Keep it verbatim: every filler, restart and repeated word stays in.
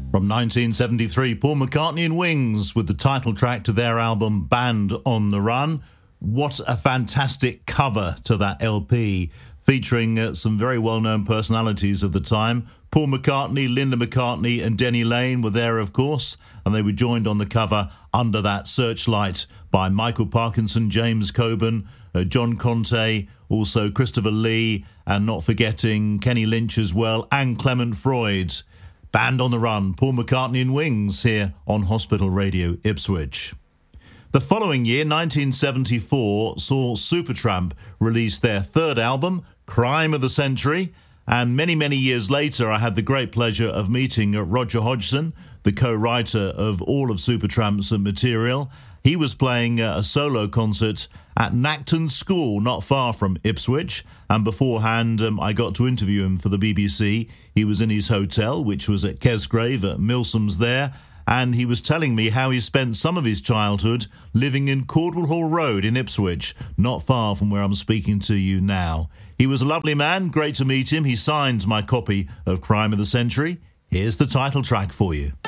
From nineteen seventy-three, Paul McCartney and Wings with the title track to their album Band on the Run. What a fantastic cover to that L P, featuring uh, some very well-known personalities of the time. Paul McCartney, Linda McCartney and Denny Lane were there, of course, and they were joined on the cover under that searchlight by Michael Parkinson, James Coburn, uh, John Conte, also Christopher Lee, and not forgetting Kenny Lynch as well, and Clement Freud. Band on the Run, Paul McCartney and Wings here on Hospital Radio Ipswich. The following year, nineteen seventy-four, saw Supertramp release their third album, Crime of the Century, and many, many years later I had the great pleasure of meeting Roger Hodgson, the co-writer of all of Supertramp's material. He was playing a solo concert at Nacton School, not far from Ipswich, and beforehand um, I got to interview him for the B B C. He was in his hotel, which was at Kesgrave at Milsom's there, and he was telling me how he spent some of his childhood living in Cordwell Hall Road in Ipswich, not far from where I'm speaking to you now. He was a lovely man, great to meet him. He signed my copy of Crime of the Century. Here's the title track for you.